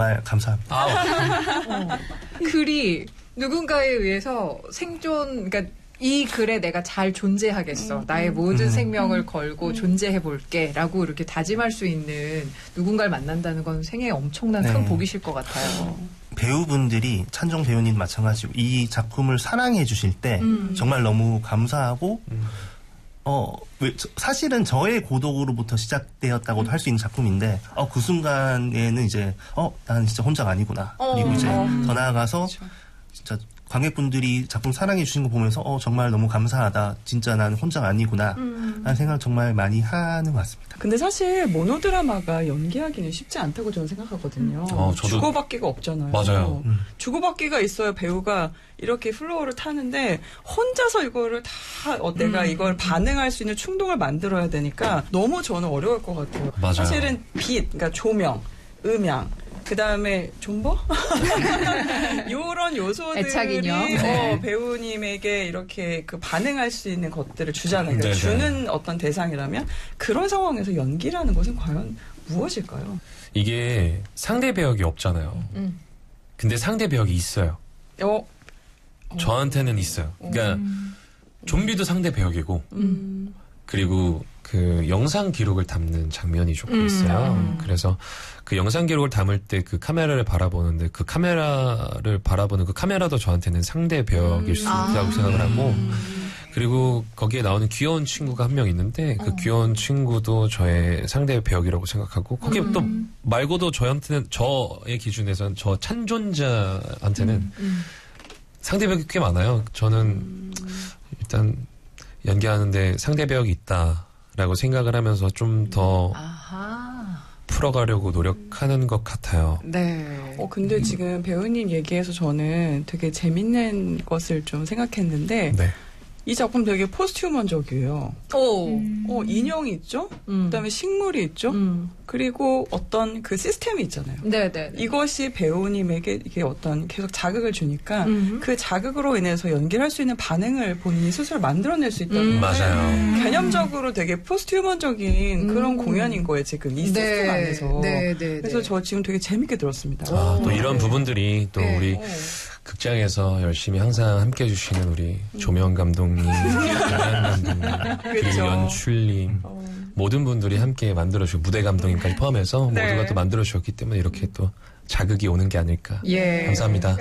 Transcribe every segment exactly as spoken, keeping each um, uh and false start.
정말 감사합니다. 어. 글이 누군가에 의해서 생존, 그러니까 이 글에 내가 잘 존재하겠어. 음, 나의 모든 음, 생명을 음, 걸고 음. 존재해볼게. 라고 이렇게 다짐할 수 있는 누군가를 만난다는 건 생애에 엄청난 네. 큰 복이실 것 같아요. 배우분들이 찬종 배우님 마찬가지고 이 작품을 사랑해 주실 때 음. 정말 너무 감사하고 음. 어, 왜, 사실은 저의 고독으로부터 시작되었다고도 음. 할 수 있는 작품인데, 어, 그 순간에는 이제, 어, 난 진짜 혼자가 아니구나. 어, 그리고 이제 음. 더 나아가서, 그렇죠. 진짜 관객분들이 작품 사랑해 주신 거 보면서, 어, 정말 너무 감사하다. 진짜 난 혼자가 아니구나. 음. 라는 생각을 정말 많이 하는 것 같습니다. 근데 사실 모노드라마가 연기하기는 쉽지 않다고 저는 생각하거든요. 어, 저도... 주고받기가 없잖아요. 맞아요. 음. 주고받기가 있어야 배우가 이렇게 플로어를 타는데 혼자서 이거를 다 어, 내가 음. 이걸 반응할 수 있는 충동을 만들어야 되니까 너무 저는 어려울 것 같아요. 맞아요. 사실은 빛, 그러니까 조명, 음향, 그 다음에 존버? 요런 요소들이 네. 어, 배우님에게 이렇게 그 반응할 수 있는 것들을 주잖아요. 그러니까 주는 어떤 대상이라면 그런 상황에서 연기라는 것은 과연 무엇일까요? 이게 상대 배역이 없잖아요. 음. 근데 상대 배역이 있어요. 어? 저한테는 있어요. 그러니까 음. 좀비도 상대 배역이고 음. 그리고 그 영상 기록을 담는 장면이 조금 있어요. 음. 그래서 그 영상 기록을 담을 때 그 카메라를 바라보는데 그 카메라를 바라보는 그 카메라도 저한테는 상대 배역일 수 있다고 아. 생각을 하고 그리고 거기에 나오는 귀여운 친구가 한 명 있는데 그 어. 귀여운 친구도 저의 상대 배역이라고 생각하고 거기에 음. 또 말고도 저한테는 저의 기준에서는 저 찬존자한테는 음. 음. 상대 배역이 꽤 많아요. 저는 음. 일단 연기하는데 상대 배역이 있다라고 생각을 하면서 좀 더 풀어가려고 노력하는 것 같아요. 네. 어, 근데 음. 지금 배우님 얘기해서 저는 되게 재밌는 것을 좀 생각했는데 네. 이 작품 되게 포스트 휴먼적이에요. 오. 음. 어, 인형이 있죠? 음. 그 다음에 식물이 있죠? 음. 그리고 어떤 그 시스템이 있잖아요. 네네. 이것이 배우님에게 이게 어떤 계속 자극을 주니까 음흠. 그 자극으로 인해서 연기를 할 수 있는 반응을 본인이 스스로 만들어낼 수 있다는 음. 맞아요. 음. 개념적으로 되게 포스트 휴먼적인 음. 그런 공연인 거예요, 지금. 이 네. 시스템 안에서. 네, 네, 그래서 네. 저 지금 되게 재밌게 들었습니다. 아, 또 이런 부분들이 또 네. 우리 오. 극장에서 열심히 항상 함께 해주시는 우리 음. 조명 감독님, 김현 감독님, 그리고 연출님, 어. 모든 분들이 함께 만들어주고 무대 감독님까지 포함해서 네. 모두가 또 만들어주셨기 때문에 이렇게 또 자극이 오는 게 아닐까. 예. 감사합니다.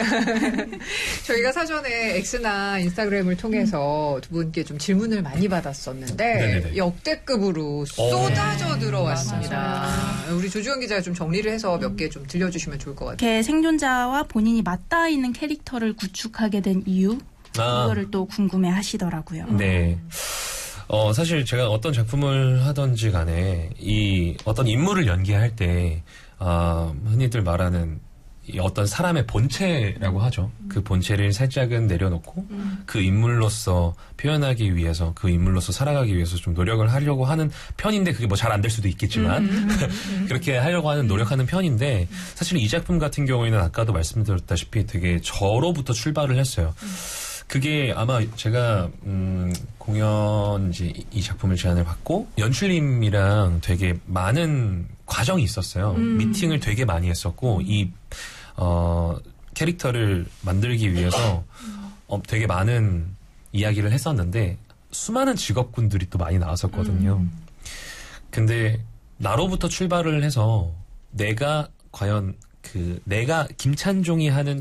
저희가 사전에 X나 인스타그램을 통해서 두 분께 좀 질문을 많이 받았었는데 네네네. 역대급으로 쏟아져 오. 들어왔습니다. 맞아요. 우리 조주현 기자가 좀 정리를 해서 몇 개 좀 들려주시면 좋을 것 같아요. 이렇게 생존자와 본인이 맞닿아 있는 캐릭터를 구축하게 된 이유 아. 그거를 또 궁금해 하시더라고요. 네. 어, 사실 제가 어떤 작품을 하든지 간에 이 어떤 인물을 연기할 때 아, 흔히들 말하는 이 어떤 사람의 본체라고 하죠. 음. 그 본체를 살짝은 내려놓고 음. 그 인물로서 표현하기 위해서 그 인물로서 살아가기 위해서 좀 노력을 하려고 하는 편인데 그게 뭐 잘 안 될 수도 있겠지만 음. 그렇게 하려고 하는 노력하는 편인데 사실 이 작품 같은 경우에는 아까도 말씀드렸다시피 되게 저로부터 출발을 했어요. 음. 그게 아마 제가 음, 공연 이제 이 작품을 제안을 받고 연출님이랑 되게 많은 과정이 있었어요. 음. 미팅을 되게 많이 했었고 이 어, 캐릭터를 만들기 위해서 어, 되게 많은 이야기를 했었는데 수많은 직업군들이 또 많이 나왔었거든요. 음. 근데 나로부터 출발을 해서 내가 과연 그 내가 김찬종이 하는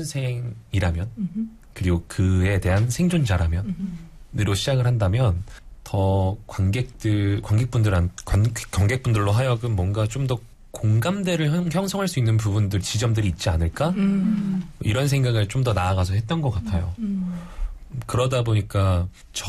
취준생이라면 음. 그리고 그에 대한 생존자라면 음. 으로 시작을 한다면 더 관객들 관객분들한 관, 관객분들로 하여금 뭔가 좀 더 공감대를 형성할 수 있는 부분들 지점들이 있지 않을까 음. 이런 생각을 좀 더 나아가서 했던 것 같아요. 음. 그러다 보니까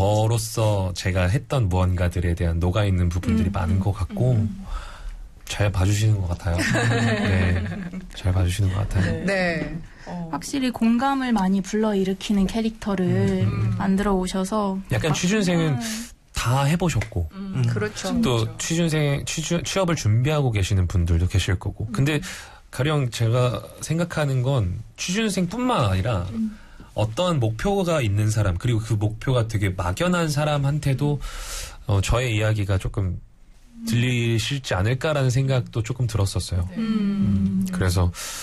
저로서 제가 했던 무언가들에 대한 녹아있는 부분들이 음. 많은 것 같고 음. 잘 봐주시는 것 같아요. 네, 잘 봐주시는 것 같아요. 네. 어. 확실히 공감을 많이 불러일으키는 캐릭터를 음. 만들어 오셔서 약간 취준생은 다 해보셨고 음, 음. 그렇죠. 또 그렇죠. 취준생 취주, 취업을 준비하고 계시는 분들도 계실 거고 근데 가령 제가 생각하는 건 취준생뿐만 아니라 음. 어떤 목표가 있는 사람 그리고 그 목표가 되게 막연한 사람한테도 어, 저의 이야기가 조금 들리실지 않을까라는 생각도 조금 들었었어요. 음. 음. 그래서